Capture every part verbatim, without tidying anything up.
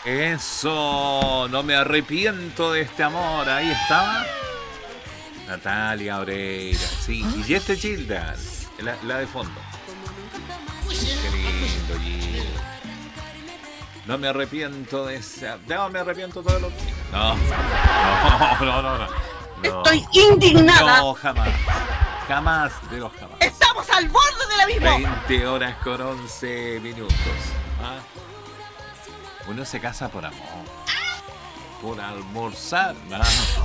Eso, no me arrepiento de este amor. Ahí estaba Natalia Oreira, sí. Y este Gilda, la, la de fondo. Qué lindo, Gilda. No me arrepiento de esa. No me arrepiento todo lo que. No, no, no, no, no. No. Estoy indignada. No, jamás. Jamás de los jamás. Estamos al borde del abismo. veinte horas con once minutos. ¿Ah? Uno se casa por amor. Por almorzar. ¿No?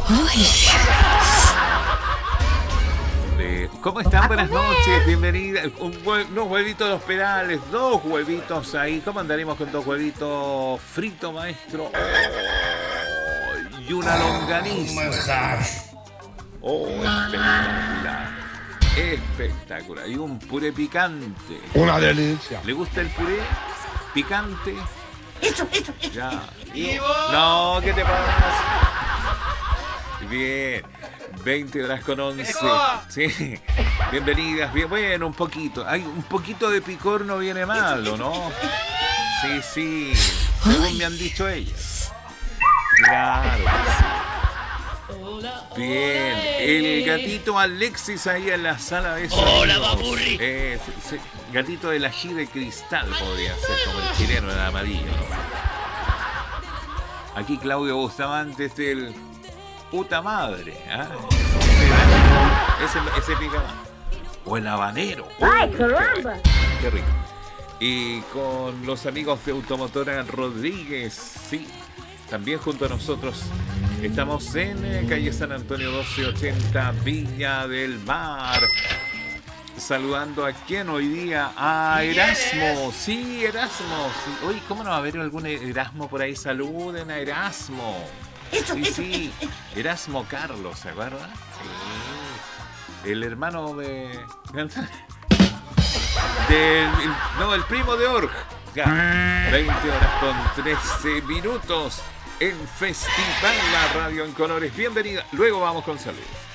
Eh, ¿Cómo están? Buenas noches, bienvenida. Un hue- unos huevitos de los Perales, dos huevitos ahí. ¿Cómo andaremos con dos huevitos fritos, maestro? Oh, y una longaniza. Oh, espectacular. Espectacular. Y un puré picante. Una delicia. ¿Le gusta el puré? ¿Picante? Eso, eso, eso. Ya. No, ¿qué te pasa? Bien. veinte horas con once. Sí. Bienvenidas. Bien, bueno, un poquito. Hay un poquito de picor no viene mal, ¿o no? Sí, sí. Según me han dicho ellas. Claro que sí. Bien, el gatito Alexis ahí en la sala de sonidos. Hola, Baburri. Eh, sí, sí, gatito del ají de cristal podría ser, como el chileno de amarillo, ¿no? Aquí Claudio Bustamante es el puta madre, ¿eh? Ese, ese pica más. O el habanero. ¡Ay, caramba! Qué rico. Y con los amigos de Automotora Rodríguez, sí, también junto a nosotros. Estamos en eh, calle San Antonio doce ochenta, Viña del Mar. Saludando a quién hoy día, a Erasmo. Sí, Erasmo. Sí. Oye, ¿cómo no va a haber algún Erasmo por ahí? Saluden a Erasmo. Eso, Sí, eso, sí. eso, eso. Erasmo Carlos, ¿se acuerda? Sí. El hermano de... del... No, el primo de Org. Ya. veinte horas con trece minutos en Festival La Radio en Colores. Bienvenida. Luego vamos con saludos.